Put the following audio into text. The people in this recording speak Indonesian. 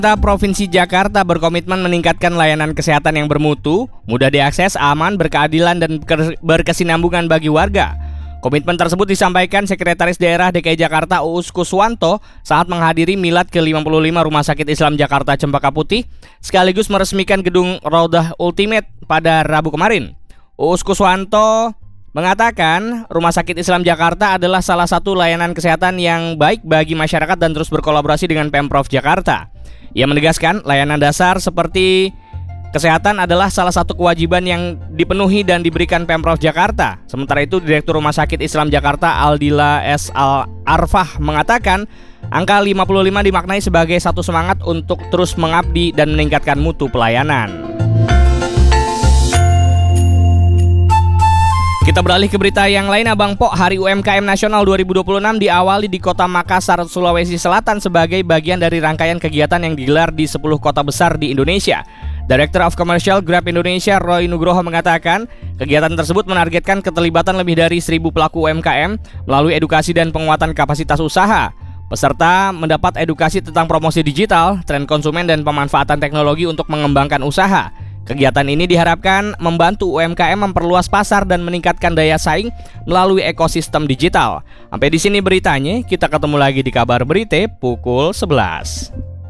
Pemerintah Provinsi Jakarta berkomitmen meningkatkan layanan kesehatan yang bermutu, mudah diakses, aman, berkeadilan, dan berkesinambungan bagi warga. Komitmen tersebut disampaikan Sekretaris Daerah DKI Jakarta Uus Kuswanto saat menghadiri milad ke-55 Rumah Sakit Islam Jakarta Cempaka Putih, sekaligus meresmikan gedung Raudhah Ultimate pada Rabu kemarin. Uus Kuswanto mengatakan Rumah Sakit Islam Jakarta adalah salah satu layanan kesehatan yang baik bagi masyarakat dan terus berkolaborasi dengan Pemprov Jakarta. Ia menegaskan layanan dasar seperti kesehatan adalah salah satu kewajiban yang dipenuhi dan diberikan Pemprov Jakarta. Sementara itu, Direktur Rumah Sakit Islam Jakarta Aldila S. Arfah mengatakan angka 55 dimaknai sebagai satu semangat untuk terus mengabdi dan meningkatkan mutu pelayanan. Kita beralih ke berita yang lain. Abang Po, Hari UMKM Nasional 2026 diawali di Kota Makassar, Sulawesi Selatan sebagai bagian dari rangkaian kegiatan yang digelar di 10 kota besar di Indonesia. Director of Commercial Grab Indonesia Roy Nugroho mengatakan kegiatan tersebut menargetkan keterlibatan lebih dari 1.000 pelaku UMKM melalui edukasi dan penguatan kapasitas usaha. Peserta mendapat edukasi tentang promosi digital, tren konsumen, dan pemanfaatan teknologi untuk mengembangkan usaha. Kegiatan ini diharapkan membantu UMKM memperluas pasar dan meningkatkan daya saing melalui ekosistem digital. Sampai di sini beritanya, kita ketemu lagi di Kabar Berita pukul 11.